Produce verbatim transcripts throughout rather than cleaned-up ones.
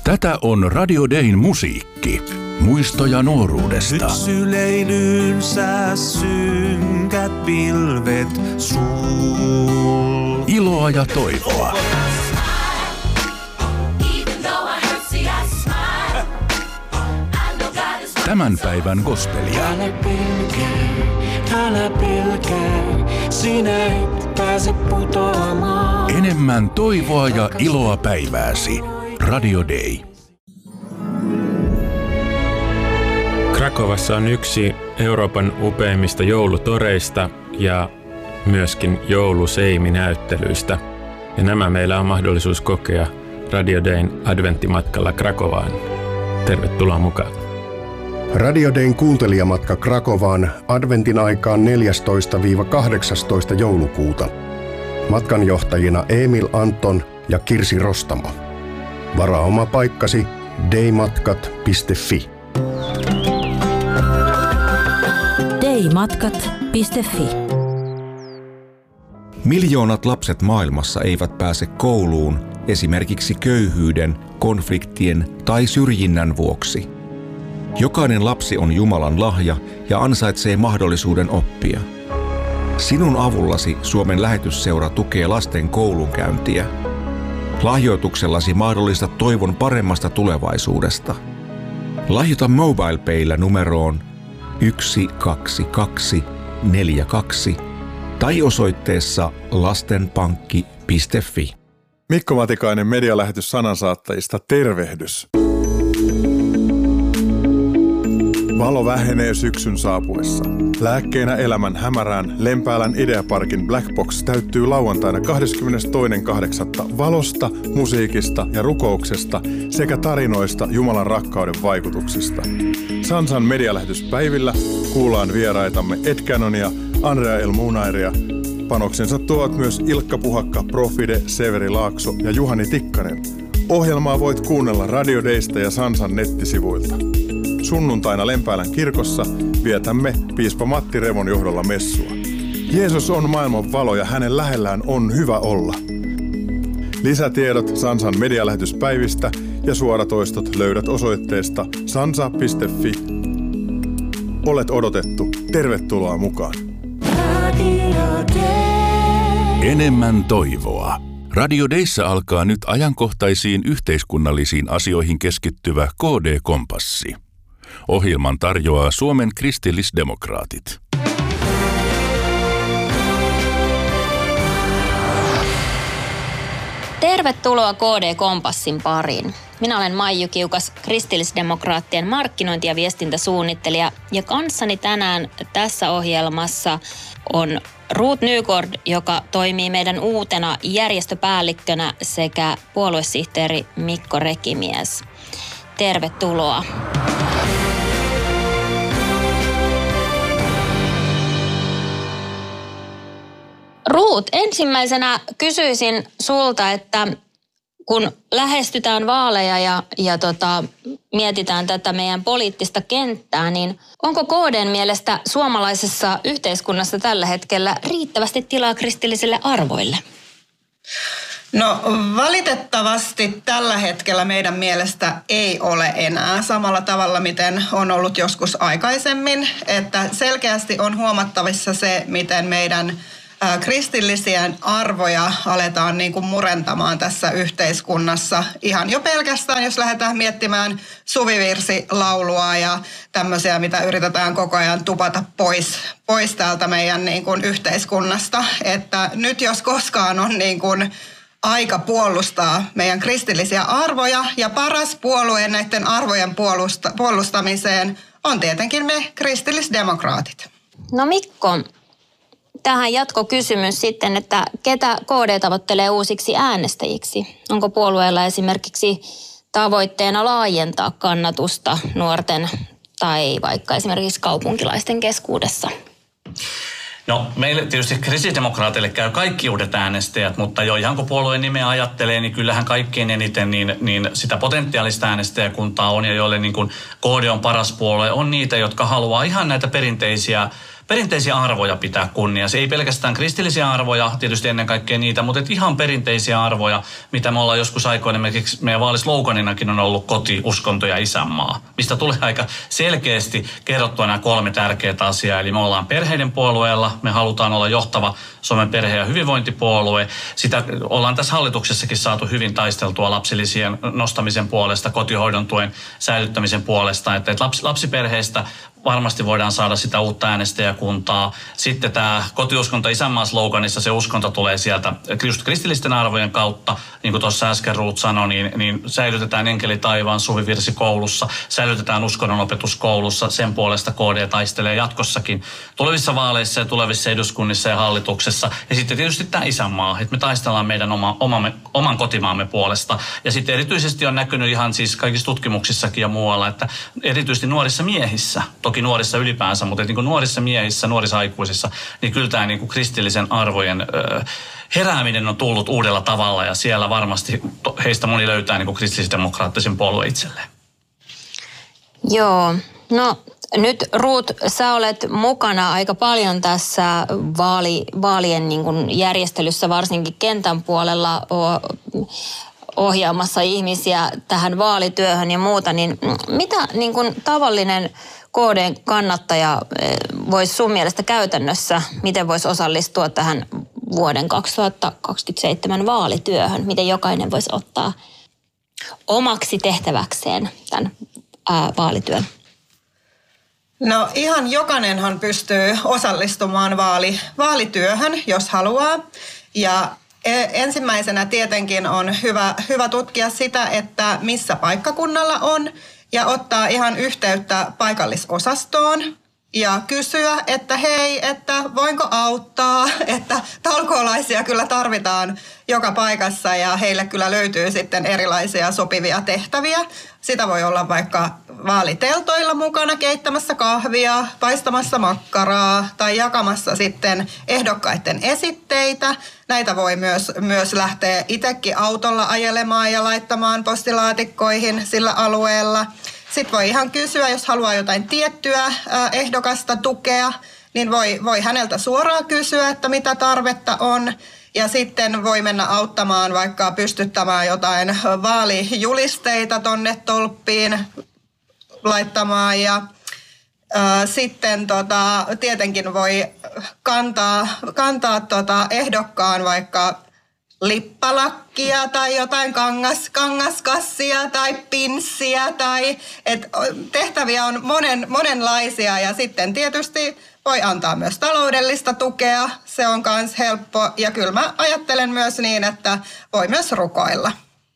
Tätä on Radio Dayn musiikki. Muistoja nuoruudesta. Syleilynsä synkät pilvet sul. Iloa ja toivoa. Tämän päivän gospelia. Älä pelkää, älä pelkää, sinä et pääse putoamaan. Enemmän toivoa ja iloa päivääsi. Radio Day. Krakovassa on yksi Euroopan upeimmista joulutoreista ja myöskin jouluseiminäyttelyistä. Ja nämä meillä on mahdollisuus kokea Radio Dayn adventtimatkalla Krakovaan. Tervetuloa mukaan. Radio Dayn kuuntelijamatka Krakovaan adventin aikaan neljästoista kahdeksastoista joulukuuta. Matkanjohtajina Emil Anton ja Kirsi Rostamo. Varaa oma paikkasi daymatkat piste fi. daymatkat piste fi. Miljoonat lapset maailmassa eivät pääse kouluun esimerkiksi köyhyyden, konfliktien tai syrjinnän vuoksi. Jokainen lapsi on Jumalan lahja ja ansaitsee mahdollisuuden oppia. Sinun avullasi Suomen lähetysseura tukee lasten koulunkäyntiä. Lahjoituksellasi mahdollistat toivon paremmasta tulevaisuudesta. Lahjoita MobilePaylla numeroon yksi kaksi kaksi neljä kaksi tai osoitteessa lastenpankki piste fi. Mikko Matikainen medialähetys sanansaattajista, tervehdys. Valo vähenee syksyn saapuessa. Lääkkeenä elämän hämärään Lempäälän Ideaparkin Black Box täyttyy lauantaina kahdeskymmenestoinen kahdeksatta valosta, musiikista ja rukouksesta sekä tarinoista Jumalan rakkauden vaikutuksista. Sansan medialähetyspäivillä kuullaan vieraitamme Ed Canonia, Andrea El Munairia. Panoksensa tuovat myös Ilkka Puhakka, Profide, Severi Laakso ja Juhani Tikkanen. Ohjelmaa voit kuunnella Radio Daysta ja Sansan nettisivuilta. Sunnuntaina Lempäälän kirkossa vietämme piispa Matti Revon johdolla messua. Jeesus on maailman valo ja hänen lähellään on hyvä olla. Lisätiedot Sansan medialähetyspäivistä ja suoratoistot löydät osoitteesta sansa piste fi. Olet odotettu. Tervetuloa mukaan. Enemmän toivoa. Radio Dayssä alkaa nyt ajankohtaisiin yhteiskunnallisiin asioihin keskittyvä K D-kompassi. Ohjelman tarjoaa Suomen kristillisdemokraatit. Tervetuloa K D-kompassin pariin. Minä olen Maiju Kiukas, kristillisdemokraattien markkinointi- ja viestintäsuunnittelija, ja kanssani tänään tässä ohjelmassa on Ruth Nygård, joka toimii meidän uutena järjestöpäällikkönä, sekä puoluesihteeri Mikko Rekimies. Tervetuloa. Ruth, ensimmäisenä kysyisin sulta, että kun lähestytään vaaleja ja, ja tota, mietitään tätä meidän poliittista kenttää, niin onko K D:n mielestä suomalaisessa yhteiskunnassa tällä hetkellä riittävästi tilaa kristillisille arvoille? No valitettavasti tällä hetkellä meidän mielestä ei ole enää samalla tavalla, miten on ollut joskus aikaisemmin. Että selkeästi on huomattavissa se, miten meidän kristillisiä arvoja aletaan niin kuin murentamaan tässä yhteiskunnassa. Ihan jo pelkästään, jos lähdetään miettimään suvivirsilaulua ja tämmöisiä, mitä yritetään koko ajan tupata pois, pois täältä meidän niin kuin yhteiskunnasta. Että nyt jos koskaan on niin kuin aika puolustaa meidän kristillisiä arvoja, ja paras puolue näiden arvojen puolusta, puolustamiseen on tietenkin me kristillisdemokraatit. No Mikko, tähän jatkokysymys sitten, että ketä K D tavoittelee uusiksi äänestäjiksi? Onko puolueella esimerkiksi tavoitteena laajentaa kannatusta nuorten tai vaikka esimerkiksi kaupunkilaisten keskuudessa? No meille tietysti kristillisdemokraateille käy kaikki uudet äänestäjät, mutta jo ihan kun puolueen nimeä ajattelee, niin kyllähän kaikkein eniten niin, niin sitä potentiaalista äänestäjäkuntaa on, ja joille niin kuin K D on paras puolue, on niitä, jotka haluaa ihan näitä perinteisiä perinteisiä arvoja pitää kunnia. Se ei pelkästään kristillisiä arvoja, tietysti ennen kaikkea niitä, mutta ihan perinteisiä arvoja, mitä me ollaan joskus aikoina, esimerkiksi meidän vaalisloganinakin on ollut koti, uskonto ja isänmaa, mistä tulee aika selkeästi kerrottua nämä kolme tärkeää asiaa. Eli me ollaan perheiden puolueella, me halutaan olla johtava Suomen perhe- ja hyvinvointipuolue. Sitä ollaan tässä hallituksessakin saatu hyvin taisteltua lapsilisien nostamisen puolesta, kotihoidon tuen säilyttämisen puolesta, että lapsi, lapsiperheistä varmasti voidaan saada sitä uutta äänestäjäkuntaa. Sitten tämä kotiuskonto isänmaan sloganissa, se uskonto tulee sieltä just kristillisten arvojen kautta. Niin kuin tuossa äsken Ruut sanoi, niin, niin säilytetään enkeli taivaan suvivirsi koulussa, säilytetään uskonnonopetus koulussa. Sen puolesta K D taistelee jatkossakin tulevissa vaaleissa ja tulevissa eduskunnissa ja hallituksessa. Ja sitten tietysti tämä isänmaa, että me taistellaan meidän oma, omamme, oman kotimaamme puolesta. Ja sitten erityisesti on näkynyt ihan siis kaikissa tutkimuksissakin ja muualla, että erityisesti nuorissa miehissä, toki nuorissa ylipäänsä, mutta niin kuin nuorissa miehissä, nuorissa aikuisissa, niin kyllä tämä niin kuin kristillisen arvojen ö, herääminen on tullut uudella tavalla ja siellä varmasti heistä moni löytää niin kuin kristillisdemokraattisen puolueen itselleen. Joo, no nyt Ruut, sä olet mukana aika paljon tässä vaali, vaalien niin kuin järjestelyssä, varsinkin kentän puolella ohjaamassa ihmisiä tähän vaalityöhön ja muuta, niin mitä niin kuin tavallinen K D:n kannattaja voisi sun mielestä käytännössä, miten voisi osallistua tähän vuoden kaksituhattakaksikymmentäseitsemän vaalityöhön? Miten jokainen voisi ottaa omaksi tehtäväkseen tämän ää, vaalityön? No ihan jokainenhan pystyy osallistumaan vaali, vaalityöhön, jos haluaa. Ja ensimmäisenä tietenkin on hyvä, hyvä tutkia sitä, että missä paikkakunnalla on ja ottaa ihan yhteyttä paikallisosastoon ja kysyä, että hei, että voinko auttaa, että talkoolaisia kyllä tarvitaan joka paikassa ja heille kyllä löytyy sitten erilaisia sopivia tehtäviä. Sitä voi olla vaikka vaaliteltoilla mukana keittämässä kahvia, paistamassa makkaraa tai jakamassa sitten ehdokkaiden esitteitä. Näitä voi myös, myös lähteä itsekin autolla ajelemaan ja laittamaan postilaatikkoihin sillä alueella. Sitten voi ihan kysyä, jos haluaa jotain tiettyä ehdokasta tukea, niin voi, voi häneltä suoraan kysyä, että mitä tarvetta on. Ja sitten voi mennä auttamaan vaikka pystyttämään jotain vaalijulisteita tonne tolppiin laittamaan. Ja ää, sitten tota, tietenkin voi kantaa, kantaa tota ehdokkaan vaikka lippalakkia tai jotain kangas, kangaskassia tai pinssiä. Tai, et tehtäviä on monen, monenlaisia ja sitten tietysti voi antaa myös taloudellista tukea. Se on myös helppo ja kyllä mä ajattelen myös niin, että voi myös rukoilla.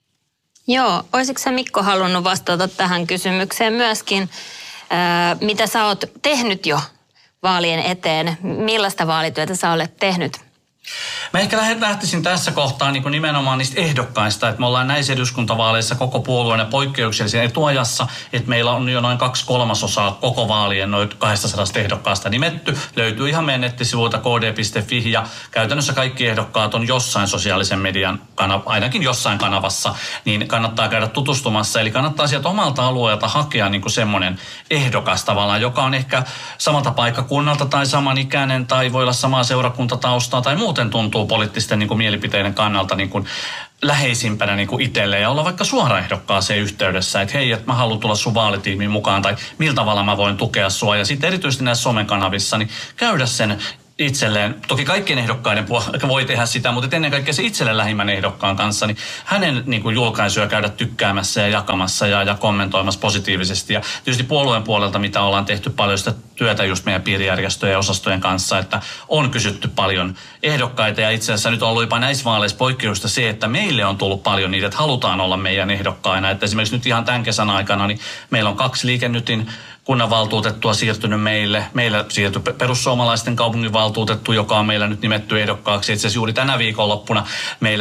Joo, olisitko sä Mikko halunnut vastata tähän kysymykseen myöskin? Ää, mitä sä oot tehnyt jo vaalien eteen? Millaista vaalityötä sä olet tehnyt? Mä ehkä lähtisin tässä kohtaa niin kuin nimenomaan niistä ehdokkaista, että me ollaan näissä eduskuntavaaleissa koko puolueen poikkeuksellisen etuajassa, että meillä on jo noin kaksi kolmasosaa koko vaalien noin kaksisataa ehdokkaasta nimetty. Löytyy ihan meidän nettisivuilta k d piste f i ja käytännössä kaikki ehdokkaat on jossain sosiaalisen median kanava, ainakin jossain kanavassa, niin kannattaa käydä tutustumassa. Eli kannattaa sieltä omalta alueelta hakea niin kuin semmoinen ehdokas tavallaan, joka on ehkä samalta paikkakunnalta tai samanikäinen tai voi olla samaa seurakuntataustaa tai muuta. Tuntuu poliittisten niin kuin mielipiteiden kannalta niin kuin läheisimpänä niin kuin itselle ja olla vaikka suoraan ehdokkaaseen yhteydessä, että hei, että mä haluan tulla sun vaalitiimiin mukaan tai millä tavalla mä voin tukea sua. Ja sitten erityisesti näissä somekanavissa, niin käydä sen itselleen, toki kaikkien ehdokkaiden voi tehdä sitä, mutta ennen kaikkea se itselle lähimmän ehdokkaan kanssa, niin hänen niin kuin julkaisuja käydä tykkäämässä ja jakamassa ja, ja kommentoimassa positiivisesti. Ja tietysti puolueen puolelta, mitä ollaan tehty paljon sitä työtä just meidän piirijärjestöjen ja osastojen kanssa, että on kysytty paljon ehdokkaita ja itse asiassa nyt on ollut jopa näissä vaaleissa poikkeusta se, että meille on tullut paljon niitä, että halutaan olla meidän ehdokkaina. Että esimerkiksi nyt ihan tämän kesän aikana, niin meillä on kaksi Liike Nytin kunnanvaltuutettua siirtynyt meille. Meillä siirtyi perussuomalaisten kaupunginvaltuutettu, joka on meillä nyt nimetty ehdokkaaksi. Itse asiassa juuri tänä viikonloppuna meillä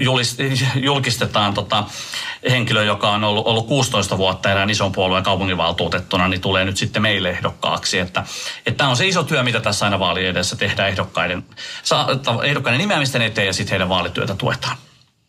julkistetaan tota henkilö, joka on ollut, ollut kuusitoista vuotta erään ison puolueen kaupunginvaltuutettuna, niin tulee nyt sitten meille ehdokkaaksi. Että, että tämä on se iso työ, mitä tässä aina vaalien edessä tehdään ehdokkaiden, ehdokkaiden nimeämisten eteen ja sitten heidän vaalityötä tuetaan.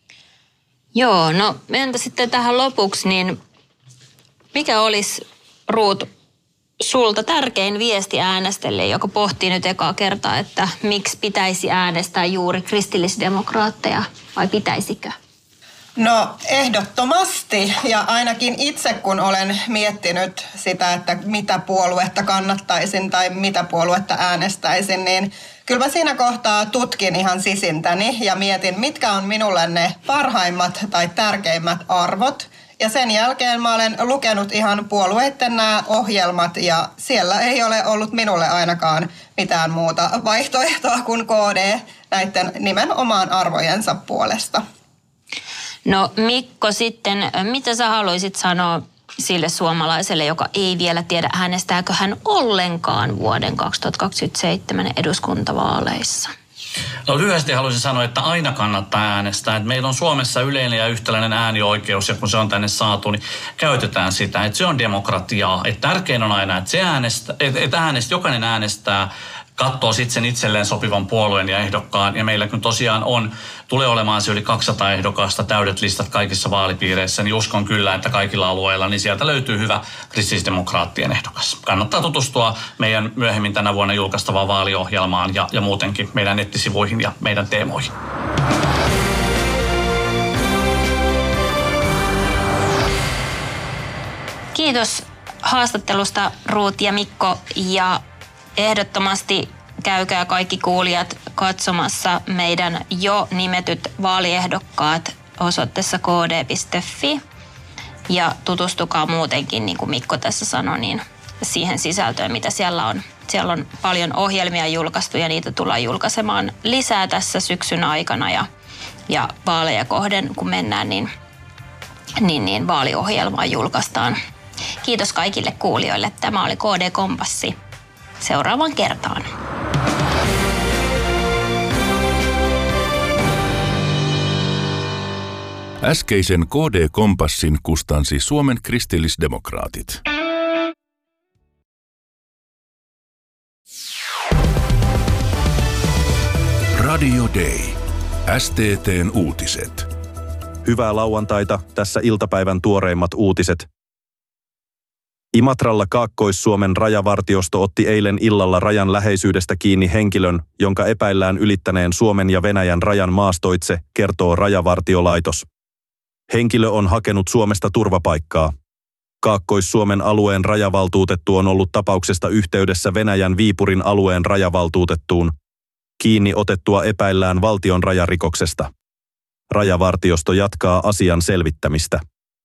Joo, no entä sitten tähän lopuksi, niin mikä olisi Ruut sulta tärkein viesti äänestäjille, joka pohtii nyt ekaa kertaa, että miksi pitäisi äänestää juuri kristillisdemokraatteja vai pitäisikö? No ehdottomasti, ja ainakin itse kun olen miettinyt sitä, että mitä puoluetta kannattaisin tai mitä puoluetta äänestäisin, niin kyllä mä siinä kohtaa tutkin ihan sisintäni ja mietin, mitkä on minulle ne parhaimmat tai tärkeimmät arvot. Ja sen jälkeen mä olen lukenut ihan puolueiden nämä ohjelmat ja siellä ei ole ollut minulle ainakaan mitään muuta vaihtoehtoa kuin K D näiden nimenomaan arvojensa puolesta. No Mikko sitten, mitä sä haluaisit sanoa sille suomalaiselle, joka ei vielä tiedä äänestääkö hän ollenkaan vuoden kaksituhattakaksikymmentäseitsemän eduskuntavaaleissa? No lyhyesti haluaisin sanoa, että aina kannattaa äänestää. Että meillä on Suomessa yleinen ja yhtäläinen äänioikeus ja kun se on tänne saatu, niin käytetään sitä. Että se on demokratiaa. Että tärkein on aina, että, se äänestä, että, että äänestä, jokainen äänestää, katsoo sitten sen itselleen sopivan puolueen ja ehdokkaan. Ja meillä kun tosiaan on, tulee olemaan se yli kaksisataa ehdokasta, täydet listat kaikissa vaalipiireissä, niin uskon kyllä, että kaikilla alueilla, niin sieltä löytyy hyvä kristillisdemokraattien ehdokas. Kannattaa tutustua meidän myöhemmin tänä vuonna julkaistavaan vaaliohjelmaan ja, ja muutenkin meidän nettisivuihin ja meidän teemoihin. Kiitos haastattelusta Ruut ja Mikko ja ehdottomasti käykää kaikki kuulijat katsomassa meidän jo nimetyt vaaliehdokkaat osoitteessa k d piste f i ja tutustukaa muutenkin, niin kuin Mikko tässä sanoi, niin siihen sisältöön, mitä siellä on. Siellä on paljon ohjelmia julkaistu ja niitä tullaan julkaisemaan lisää tässä syksyn aikana ja, ja vaaleja kohden, kun mennään, niin, niin, niin vaaliohjelmaa julkaistaan. Kiitos kaikille kuulijoille. Tämä oli K D-kompassi. Seuraavaan kertaan. Äskeisen K D-kompassin kustansi Suomen kristillisdemokraatit. Radio Day. S T T:n uutiset. Hyvää lauantaita, tässä iltapäivän tuoreimmat uutiset. Imatralla Kaakkois-Suomen rajavartiosto otti eilen illalla rajan läheisyydestä kiinni henkilön, jonka epäillään ylittäneen Suomen ja Venäjän rajan maastoitse, kertoo Rajavartiolaitos. Henkilö on hakenut Suomesta turvapaikkaa. Kaakkois-Suomen alueen rajavaltuutettu on ollut tapauksesta yhteydessä Venäjän Viipurin alueen rajavaltuutettuun. Kiinni otettua epäillään valtion rajarikoksesta. Rajavartiosto jatkaa asian selvittämistä.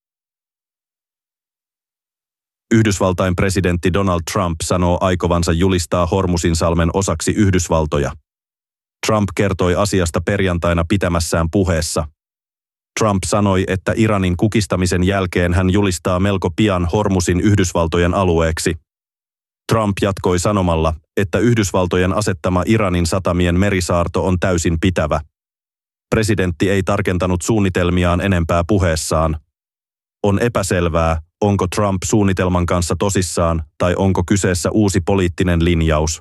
Yhdysvaltain presidentti Donald Trump sanoo aikovansa julistaa Hormuzinsalmen osaksi Yhdysvaltoja. Trump kertoi asiasta perjantaina pitämässään puheessa. Trump sanoi, että Iranin kukistamisen jälkeen hän julistaa melko pian Hormuzin Yhdysvaltojen alueeksi. Trump jatkoi sanomalla, että Yhdysvaltojen asettama Iranin satamien merisaarto on täysin pitävä. Presidentti ei tarkentanut suunnitelmiaan enempää puheessaan. On epäselvää, onko Trump suunnitelman kanssa tosissaan tai onko kyseessä uusi poliittinen linjaus.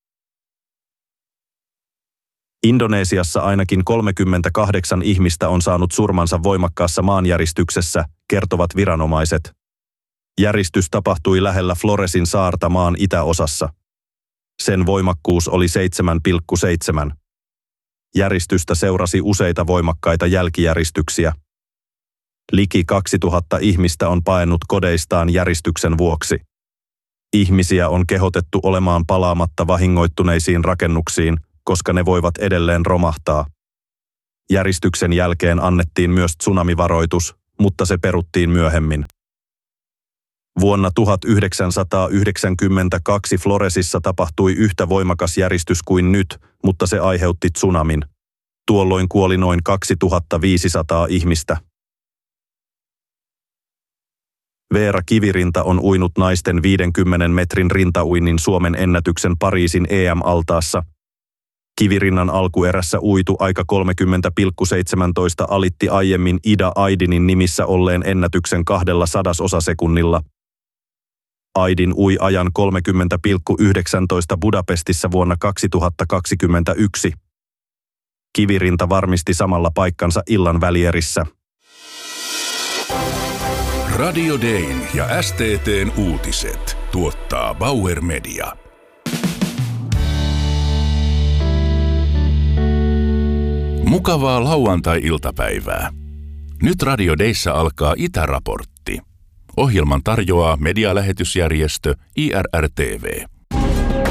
Indonesiassa ainakin kolmekymmentäkahdeksan ihmistä on saanut surmansa voimakkaassa maanjäristyksessä, kertovat viranomaiset. Järistys tapahtui lähellä Floresin saarta maan itäosassa. Sen voimakkuus oli seitsemän pilkku seitsemän. Järjestystä seurasi useita voimakkaita jälkijäristyksiä. Liki kaksituhatta ihmistä on paennut kodeistaan järistyksen vuoksi. Ihmisiä on kehotettu olemaan palaamatta vahingoittuneisiin rakennuksiin, koska ne voivat edelleen romahtaa. Järistyksen jälkeen annettiin myös tsunamivaroitus, mutta se peruttiin myöhemmin. Vuonna tuhatyhdeksänsataayhdeksänkymmentäkaksi Floresissa tapahtui yhtä voimakas järistys kuin nyt, mutta se aiheutti tsunamin. Tuolloin kuoli noin kaksituhattaviisisataa ihmistä. Veera Kivirinta on uinut naisten viidenkymmenen metrin rintauinnin Suomen ennätyksen Pariisin E M-altaassa. Kivirinnan alkuerässä uitu aika kolmekymmentä pilkku seitsemäntoista alitti aiemmin Ida Aydinin nimissä olleen ennätyksen kahdella sadasosasekunnilla. Aydin ui ajan kolmekymmentä pilkku yhdeksäntoista Budapestissa vuonna kaksituhattakaksikymmentäyksi. Kivirinta varmisti samalla paikkansa illan välierissä. Radio Dayn ja S T T:n uutiset. tuottaa Bauer Media. Mukavaa lauantai-iltapäivää. Nyt Radio Dayssä alkaa Itäraportti. Ohjelman tarjoaa medialähetysjärjestö I R R T V.